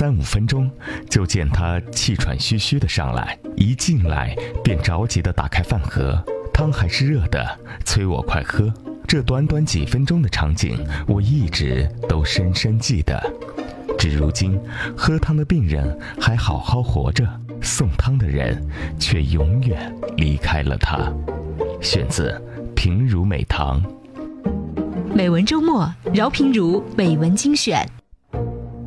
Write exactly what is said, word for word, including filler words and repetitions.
三五分钟，就见他气喘吁吁地上来，一进来便着急地打开饭盒，汤还是热的，催我快喝。这短短几分钟的场景，我一直都深深记得。至如今，喝汤的病人还好好活着，送汤的人却永远离开了他。选自平如美堂。 美文周末，饶平如美文精选。